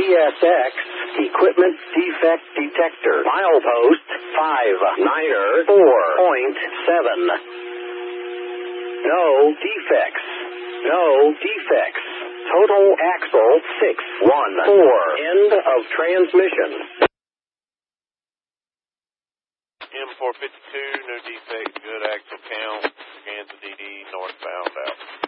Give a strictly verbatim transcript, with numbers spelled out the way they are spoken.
S X, equipment defect detector. Milepost five niner four point seven. No defects. No defects. Total axle six one four. End of transmission. M four fifty-two, no defect, good axle count, Kansas D D, northbound out.